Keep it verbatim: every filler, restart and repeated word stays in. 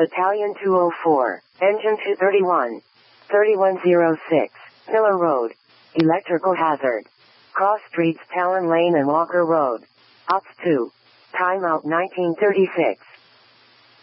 Battalion two oh four, Engine two thirty-one, thirty-one oh six, Miller Road. Electrical hazard. Cross streets Talon Lane and Walker Road. Ops two. Timeout nineteen thirty-six.